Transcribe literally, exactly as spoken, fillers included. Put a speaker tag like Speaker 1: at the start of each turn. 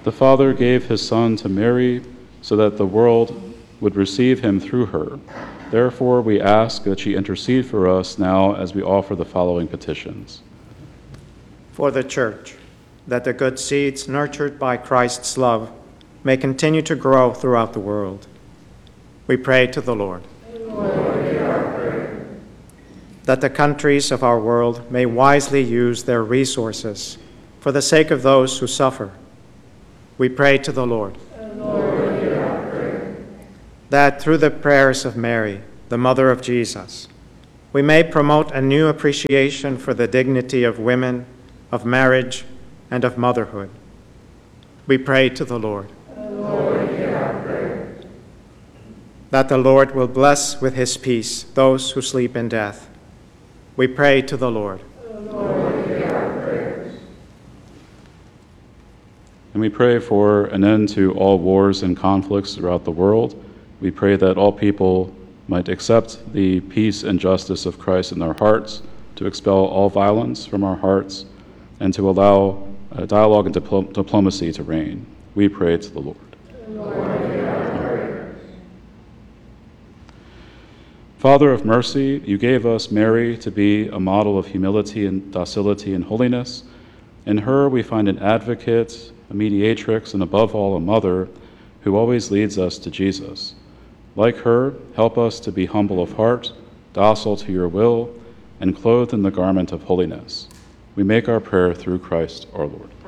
Speaker 1: The Father gave his Son to Mary so that the world would receive him through her. Therefore, we ask that she intercede for us now as we offer the following petitions.
Speaker 2: For the Church, that the good seeds nurtured by Christ's love may continue to grow throughout the world. We pray to the Lord.
Speaker 3: Lord, hear our prayer.
Speaker 2: That the countries of our world may wisely use their resources for the sake of those who suffer. We pray to the Lord.
Speaker 3: Lord, hear our prayer.
Speaker 2: That through the prayers of Mary, the mother of Jesus, we may promote a new appreciation for the dignity of women, of marriage, and of motherhood. We pray to the Lord.
Speaker 3: Lord, hear our prayer.
Speaker 2: That the Lord will bless with his peace those who sleep in death. We pray to the Lord.
Speaker 3: Lord, hear our prayers.
Speaker 1: And we pray for an end to all wars and conflicts throughout the world. We pray that all people might accept the peace and justice of Christ in their hearts, to expel all violence from our hearts, and to allow uh, dialogue and dipl- diplomacy to reign. We pray to the Lord.
Speaker 3: Lord, hear our prayers.
Speaker 1: Father of mercy, you gave us Mary to be a model of humility and docility and holiness. In her we find an advocate, a mediatrix, and above all a mother who always leads us to Jesus. Like her, help us to be humble of heart, docile to your will, and clothed in the garment of holiness. We make our prayer through Christ our Lord.